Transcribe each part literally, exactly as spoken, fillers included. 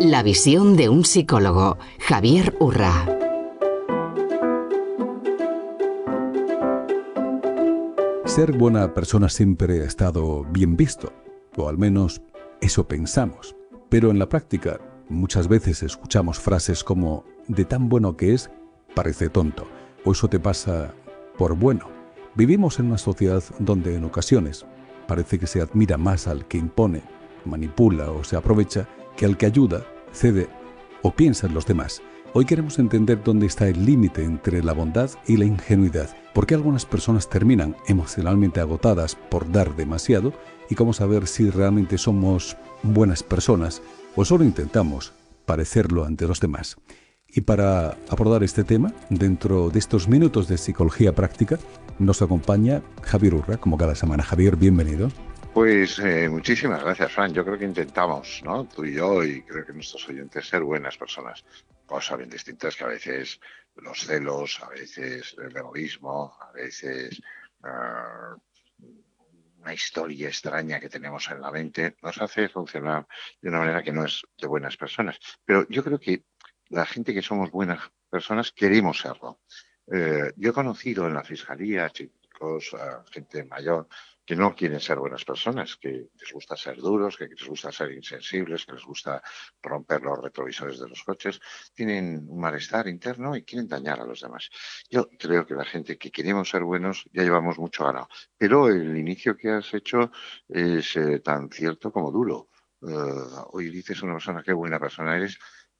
La visión de un psicólogo, Javier Urra. Ser buena persona siempre ha estado bien visto, o al menos eso pensamos. Pero en la práctica, muchas veces escuchamos frases como «de tan bueno que es, parece tonto», o «eso te pasa por bueno». Vivimos en una sociedad donde en ocasiones parece que se admira más al que impone, manipula o se aprovecha que al que ayuda, cede o piensa en los demás. Hoy queremos entender dónde está el límite entre la bondad y la ingenuidad, por qué algunas personas terminan emocionalmente agotadas por dar demasiado y cómo saber si realmente somos buenas personas o solo intentamos parecerlo ante los demás. Y para abordar este tema, dentro de estos minutos de psicología práctica, nos acompaña Javier Urra, como cada semana. Javier, bienvenido. Pues eh, muchísimas gracias, Fran. Yo creo que intentamos, ¿no? Tú y yo, y creo que nuestros oyentes, ser buenas personas. Cosas bien distintas que a veces los celos, a veces el egoísmo, a veces uh, una historia extraña que tenemos en la mente nos hace funcionar de una manera que no es de buenas personas. Pero yo creo que la gente que somos buenas personas queremos serlo. Eh, yo he conocido en la fiscalía chicos, uh, gente mayor, que no quieren ser buenas personas, que les gusta ser duros, que les gusta ser insensibles, que les gusta romper los retrovisores de los coches, tienen un malestar interno y quieren dañar a los demás. Yo creo que la gente que queremos ser buenos ya llevamos mucho ganado, pero el inicio que has hecho es eh, tan cierto como duro. Uh, hoy dices a una persona qué buena persona eres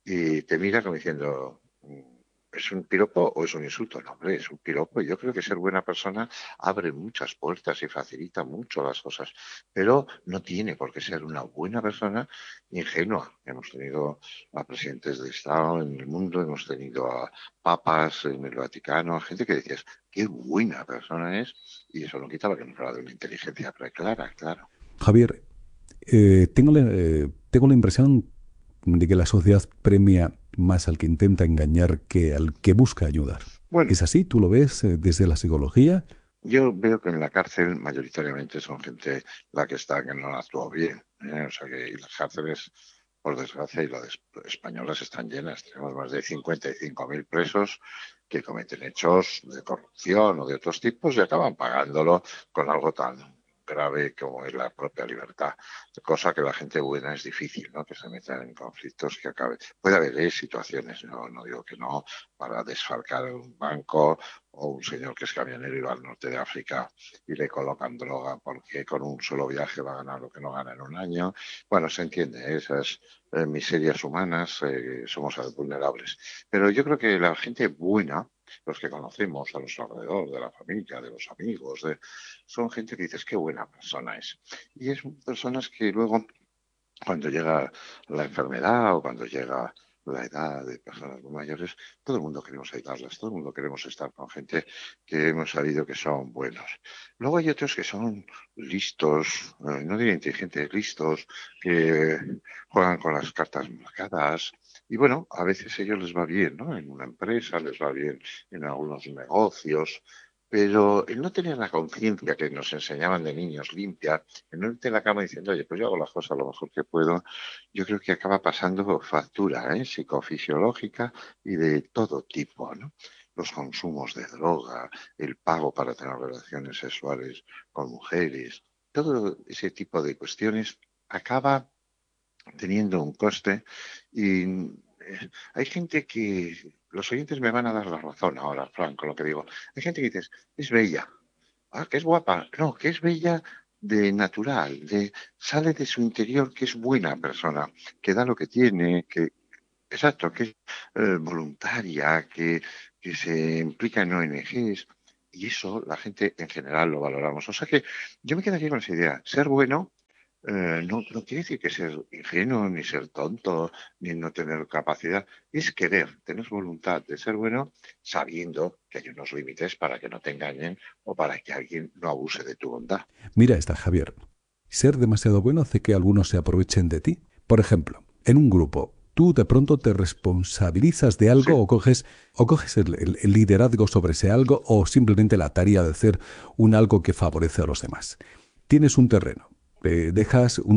y te mira como diciendo... ¿Es un piropo o es un insulto? No, hombre, es un piropo. Yo creo que ser buena persona abre muchas puertas y facilita mucho las cosas, pero no tiene por qué ser una buena persona ingenua. Hemos tenido a presidentes de Estado en el mundo, hemos tenido a papas en el Vaticano, a gente que decías, qué buena persona es, y eso no quitaba que no fuera de una inteligencia clara, claro. Javier, eh, tengo, la, eh, tengo la impresión de que la sociedad premia más al que intenta engañar que al que busca ayudar. Bueno, ¿es así? ¿Tú lo ves eh, desde la psicología? Yo veo que en la cárcel mayoritariamente son gente la que está que no actúa bien. ¿eh? O sea que y las cárceles, por desgracia, y las españolas están llenas. Tenemos más de cincuenta y cinco mil presos que cometen hechos de corrupción o de otros tipos y acaban pagándolo con algo tan grave como es la propia libertad, cosa que la gente buena es difícil, ¿no? Que se metan en conflictos que acaben. Puede haber ¿eh? situaciones, no, no digo que no, para desfalcar un banco o un señor que es camionero y va al norte de África y le colocan droga porque con un solo viaje va a ganar lo que no gana en un año. Bueno, se entiende, esas eh, miserias humanas eh, somos vulnerables. Pero yo creo que la gente buena, los que conocemos a nuestro alrededor, de la familia, de los amigos, de, son gente que dices, qué buena persona es. Y es personas que luego, cuando llega la enfermedad o cuando llega la edad de personas muy mayores, todo el mundo queremos ayudarlas, todo el mundo queremos estar con gente que hemos sabido que son buenos. Luego hay otros que son listos, eh, no diría inteligentes, listos, que juegan con las cartas marcadas. Y bueno, a veces a ellos les va bien, ¿no? En una empresa les va bien, en algunos negocios. Pero el no tener la conciencia que nos enseñaban de niños limpia, el no irte a la cama diciendo, oye, pues yo hago las cosas lo mejor que puedo, yo creo que acaba pasando factura, ¿eh? Psicofisiológica y de todo tipo, ¿no? Los consumos de droga, el pago para tener relaciones sexuales con mujeres, todo ese tipo de cuestiones acaba teniendo un coste y eh, hay gente que, los oyentes me van a dar la razón ahora, Frank, con lo que digo, hay gente que dices, es bella, ah, que es guapa, no, que es bella de natural, de sale de su interior, que es buena persona, que da lo que tiene, que, exacto, que es eh, voluntaria, que, que se implica en O N Ges, y eso la gente en general lo valoramos. O sea que yo me quedaría con esa idea, ser bueno. Eh, no, no quiere decir que ser ingenuo, ni ser tonto, ni no tener capacidad. Es querer, tener voluntad de ser bueno, sabiendo que hay unos límites para que no te engañen o para que alguien no abuse de tu bondad. Mira esta, Javier. Ser demasiado bueno hace que algunos se aprovechen de ti. Por ejemplo, en un grupo, tú de pronto te responsabilizas de algo, sí, o coges, o coges el, el, el liderazgo sobre ese algo o simplemente la tarea de hacer un algo que favorece a los demás. Tienes un terreno. Eh, dejas un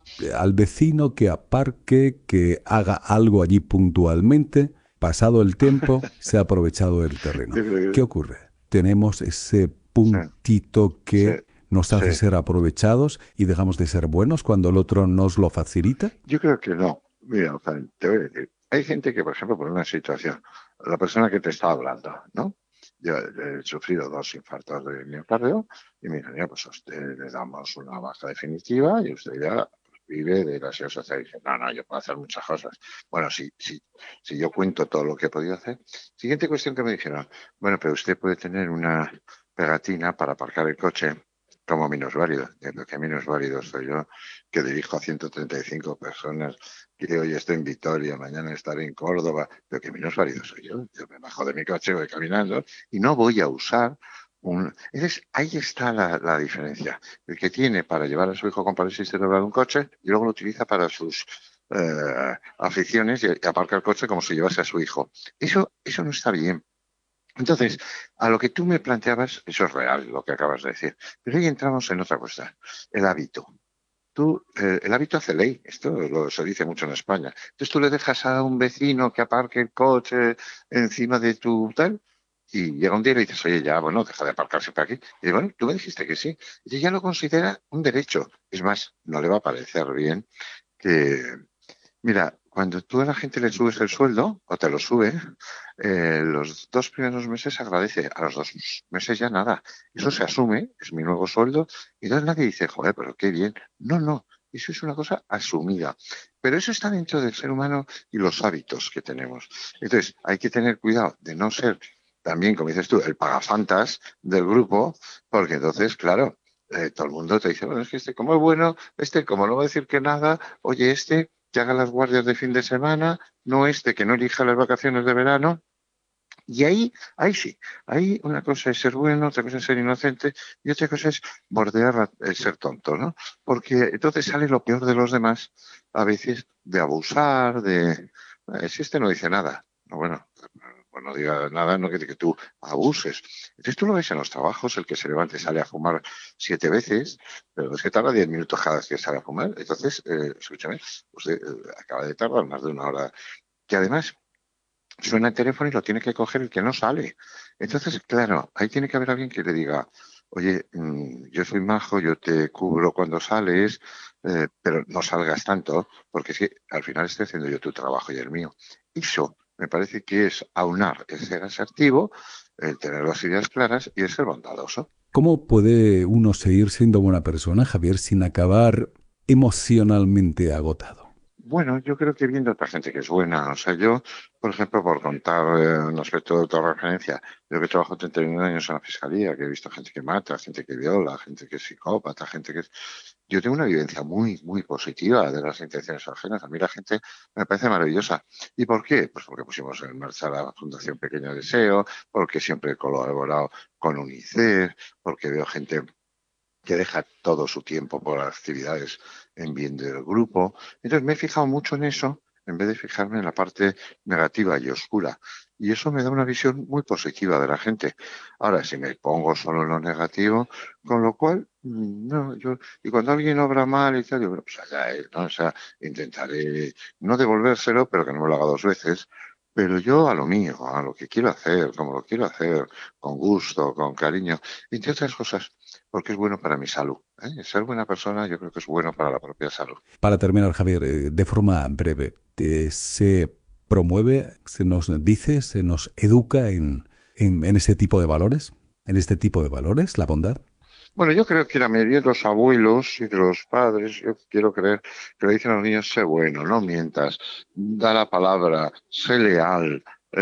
al vecino que aparque, que haga algo allí puntualmente, pasado el tiempo, se ha aprovechado del terreno. Yo creo ¿Qué que- ocurre? Tenemos ese sí, puntito sí, que nos sí. hace ser aprovechados y dejamos de ser buenos cuando el otro nos lo facilita. Yo creo que no. Mira, o sea, te voy a decir, hay gente que, por ejemplo, por una situación, la persona que te está hablando, ¿no? Yo he sufrido dos infartos de miocardio y mira, mira, pues a usted le damos una baja definitiva y usted ya pues, vive de la seguridad social. Y dice, no, no, yo puedo hacer muchas cosas. Bueno, si, si, si yo cuento todo lo que he podido hacer. Siguiente cuestión que me dijeron, bueno, pero usted puede tener una pegatina para aparcar el coche como minusválido. Entiendo que minusválido soy yo, que dirijo a ciento treinta y cinco personas, que hoy estoy en Vitoria, mañana estaré en Córdoba, pero que minusválido soy yo. Yo me bajo de mi coche, voy caminando y no voy a usar un... Entonces, ahí está la, la diferencia. El que tiene para llevar a su hijo con parálisis cerebral un coche y luego lo utiliza para sus eh, aficiones y, y aparca el coche como si llevase a su hijo. Eso, eso no está bien. Entonces, a lo que tú me planteabas, eso es real, lo que acabas de decir. Pero ahí entramos en otra cuestión, el hábito. Tú, eh, el hábito hace ley, esto lo, se dice mucho en España. Entonces tú le dejas a un vecino que aparque el coche encima de tu tal y llega un día y le dices, oye, ya, bueno, deja de aparcarse por aquí. Y dice, bueno, tú me dijiste que sí. Y ya lo considera un derecho. Es más, no le va a parecer bien que, mira, cuando tú a la gente le subes el sueldo, o te lo sube, eh, los dos primeros meses agradece, a los dos meses ya nada. Eso se asume, es mi nuevo sueldo, y entonces nadie dice, joder, pero qué bien. No, no, eso es una cosa asumida. Pero eso está dentro del ser humano y los hábitos que tenemos. Entonces, hay que tener cuidado de no ser también, como dices tú, el pagafantas del grupo, porque entonces, claro, eh, todo el mundo te dice, bueno, es que este como es bueno, este como no va a decir que nada, oye, este que haga las guardias de fin de semana, no este que no elija las vacaciones de verano. Y ahí, ahí sí, ahí una cosa es ser bueno, otra cosa es ser inocente y otra cosa es bordear el ser tonto, ¿no? Porque entonces sale lo peor de los demás, a veces de abusar, de... eh, si este no dice nada, no, bueno, pues no diga nada, no quiere que tú abuses. Entonces tú lo ves en los trabajos, el que se levanta y sale a fumar siete veces, pero es que tarda diez minutos cada vez que sale a fumar. Entonces, eh, escúchame, usted eh, acaba de tardar más de una hora. Que además suena el teléfono y lo tiene que coger el que no sale. Entonces, claro, ahí tiene que haber alguien que le diga, oye, mmm, yo soy majo, yo te cubro cuando sales, eh, pero no salgas tanto, porque es que al final estoy haciendo yo tu trabajo y el mío. Eso me parece que es aunar el ser asertivo, el tener las ideas claras y el ser bondadoso. ¿Cómo puede uno seguir siendo buena persona, Javier, sin acabar emocionalmente agotado? Bueno, yo creo que viendo a otra gente que es buena, o sea, yo, por ejemplo, por contar eh, un aspecto de autorreferencia, yo que trabajo treinta y uno años en la fiscalía, que he visto gente que mata, gente que viola, gente que es psicópata, gente que es... Yo tengo una vivencia muy, muy positiva de las intenciones ajenas. A mí la gente me parece maravillosa. ¿Y por qué? Pues porque pusimos en marcha la Fundación Pequeño Deseo, porque siempre he colaborado con UNICEF, porque veo gente que deja todo su tiempo por actividades en bien del grupo. Entonces me he fijado mucho en eso en vez de fijarme en la parte negativa y oscura. Y eso me da una visión muy positiva de la gente. Ahora, si me pongo solo en lo negativo, con lo cual, no, yo, y cuando alguien obra mal y tal, digo, bueno, pues allá él, ¿no? O sea, intentaré no devolvérselo, pero que no me lo haga dos veces. Pero yo a lo mío, a lo que quiero hacer, como lo quiero hacer, con gusto, con cariño, entre otras cosas, porque es bueno para mi salud. ¿eh? Ser buena persona yo creo que es bueno para la propia salud. Para terminar, Javier, eh, de forma breve, eh, ¿se promueve, se nos dice, se nos educa en, en, en ese tipo de valores? ¿En este tipo de valores, la bondad? Bueno, yo creo que la mayoría de los abuelos y de los padres, yo quiero creer que le dicen a los niños, sé bueno, no mientas, da la palabra, sé leal,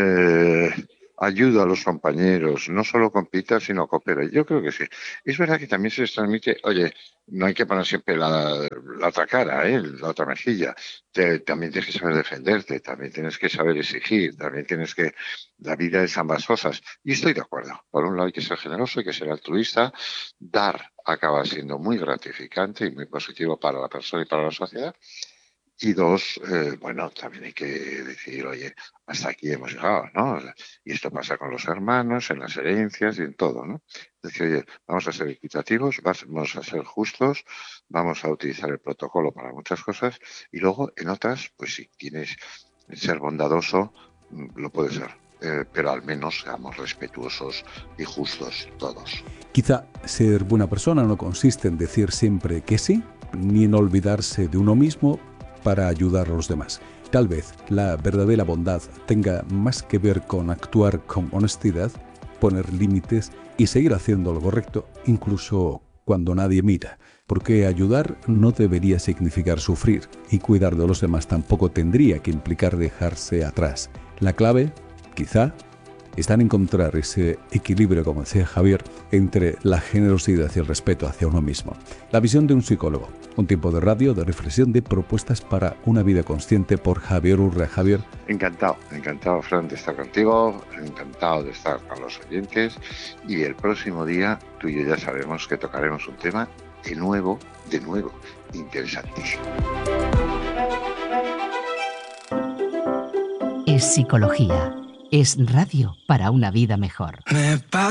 eh, ayuda a los compañeros, no solo compita, sino coopera. Yo creo que sí. Es verdad que también se les transmite, oye, no hay que poner siempre la, la otra cara, ¿eh? La otra mejilla. Te- también tienes que saber defenderte, también tienes que saber exigir, también tienes que... La vida es ambas cosas. Y estoy de acuerdo. Por un lado hay que ser generoso, hay que ser altruista. Dar acaba siendo muy gratificante y muy positivo para la persona y para la sociedad. Y dos, eh, bueno, también hay que decir, oye, hasta aquí hemos llegado, ¿no? Y esto pasa con los hermanos, en las herencias y en todo, ¿no? Es decir, oye, vamos a ser equitativos, vamos a ser justos, vamos a utilizar el protocolo para muchas cosas y luego en otras, pues si tienes ser bondadoso, lo puede ser, eh, pero al menos seamos respetuosos y justos todos. Quizá ser buena persona no consiste en decir siempre que sí, ni en olvidarse de uno mismo para ayudar a los demás. Tal vez la verdadera bondad tenga más que ver con actuar con honestidad, poner límites y seguir haciendo lo correcto, incluso cuando nadie mira. Porque ayudar no debería significar sufrir y cuidar de los demás tampoco tendría que implicar dejarse atrás. La clave, quizá, está en encontrar ese equilibrio, como decía Javier, entre la generosidad y el respeto hacia uno mismo. La visión de un psicólogo, un tiempo de radio, de reflexión, de propuestas para una vida consciente por Javier Urra. Javier. Encantado, encantado, Fran, de estar contigo, encantado de estar con los oyentes y el próximo día tú y yo ya sabemos que tocaremos un tema de nuevo, de nuevo, interesantísimo. Es psicología. Es radio para una vida mejor. Me pasa